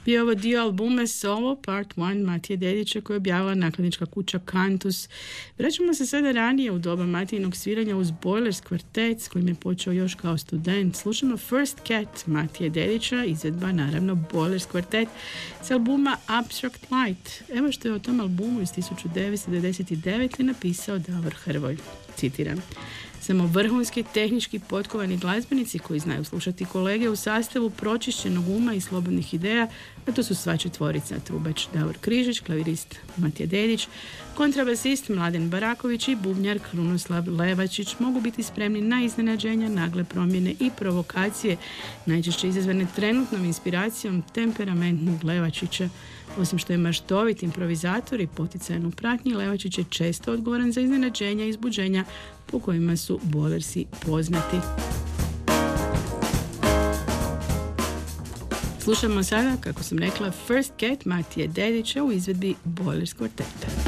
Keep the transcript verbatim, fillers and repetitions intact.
Bio je ovo dio albume Solo Part jedan Matije Dedića koji je objavila nakladnička kuća Cantus. Vraćamo se sada ranije u doba Matijinog sviranja uz Boilers kvartet s kojim je počeo još kao student. Slušamo First Cat Matije Dedića, izvedba naravno Boilers kvartet s albuma Abstract Light. Evo što je o tom albumu iz tisuću devetsto devedeset devete. napisao Davor Hrvoj. Citiram: samo vrhunski tehnički potkovani glazbenici koji znaju slušati kolege u sastavu pročišćenog uma i slobodnih ideja, a to su sva četvorica: trubač Davor Križić, klavirist Matija Dedić, kontrabasist Mladen Baraković i bubnjar Krunoslav Levačić, mogu biti spremni na iznenađenja, nagle promjene i provokacije, najčešće izazvane trenutnom inspiracijom temperamentnog Levačića. Osim što je maštovit improvizator i poticajan u pratnji, Levačić je često odgovoran za iznenađenja i izbuđenja po kojima su Boilersi poznati. Slušamo sada, kako sam rekla, First Cat Matije Dedića u izvedbi Boilers kvarteta.